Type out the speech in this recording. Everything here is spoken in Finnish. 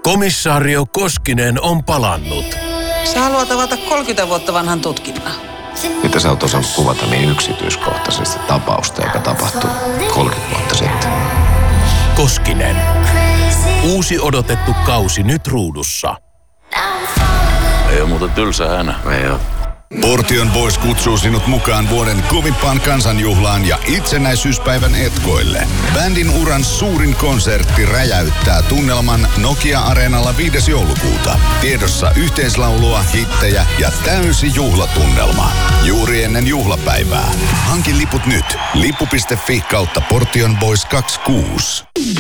Komissaario Koskinen on palannut. Sä haluat avata 30 vuotta vanhan tutkinnan. Mitä sä oot osannut kuvata niin yksityiskohtaisesti tapausta, joka tapahtui 30 vuotta sitten? Koskinen. Uusi odotettu kausi nyt ruudussa. Ei ole muuta tylsä hänä. Ei oo. Portion Boys kutsuu sinut mukaan vuoden kovimpaan kansanjuhlaan ja itsenäisyyspäivän etkoille. Bändin uran suurin konsertti räjäyttää tunnelman Nokia-areenalla 5. joulukuuta. Tiedossa yhteislaulua, hittejä ja täysi juhlatunnelma. Juuri ennen juhlapäivää. Hanki liput nyt. Lippu.fi/Portion Boys 26.